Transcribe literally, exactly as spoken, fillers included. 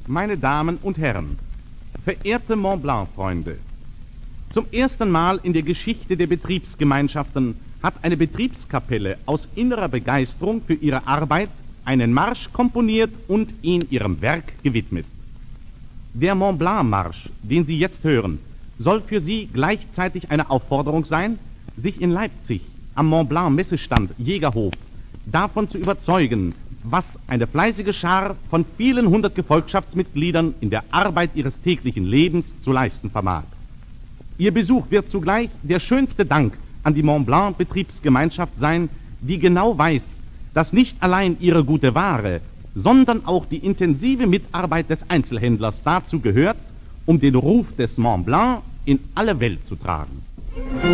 Meine Damen und Herren, verehrte Mont Blanc-Freunde, zum ersten Mal in der Geschichte der Betriebsgemeinschaften hat eine Betriebskapelle aus innerer Begeisterung für ihre Arbeit einen Marsch komponiert und ihn ihrem Werk gewidmet. Der Mont Blanc-Marsch, den Sie jetzt hören, soll für Sie gleichzeitig eine Aufforderung sein, sich in Leipzig am Mont Blanc-Messestand Jägerhof davon zu überzeugen, was eine fleißige Schar von vielen hundert Gefolgschaftsmitgliedern in der Arbeit ihres täglichen Lebens zu leisten vermag. Ihr Besuch wird zugleich der schönste Dank an die Mont Blanc Betriebsgemeinschaft sein, die genau weiß, dass nicht allein ihre gute Ware, sondern auch die intensive Mitarbeit des Einzelhändlers dazu gehört, um den Ruf des Mont Blanc in alle Welt zu tragen.